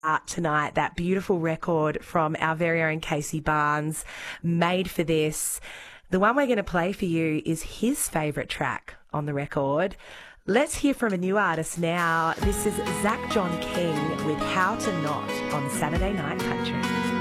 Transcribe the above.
tonight, that beautiful record from our very own Casey Barnes, Made for This. The one we're going to play for you is his favourite track on the record. Let's hear from a new artist now. This is Zach John King with How to Not on Saturday Night Country.